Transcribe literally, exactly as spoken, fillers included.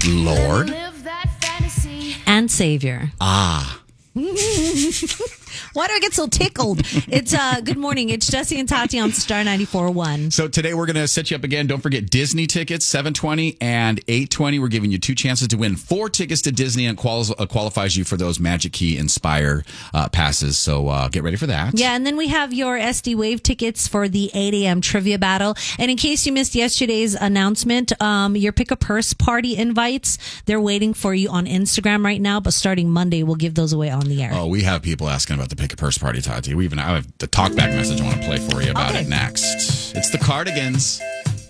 Lord. And Savior. Ah. Why do I get so tickled? It's uh, good morning. It's Jesse and Tati on Star ninety-four point one. So today we're going to set you up again. Don't forget Disney tickets, seven twenty and eight twenty. We're giving you two chances to win four tickets to Disney and quali- uh, qualifies you for those Magic Key Inspire uh, passes. So uh, get ready for that. Yeah, and then we have your S D Wave tickets for the eight a.m. trivia battle. And in case you missed yesterday's announcement, um, your Pick a Purse party invites, they're waiting for you on Instagram right now. But starting Monday, we'll give those away on the air. Oh, we have people asking about the Pick a Purse party, Tati. We even I have the talkback message I want to play for you about Okay. it next. It's the Cardigans.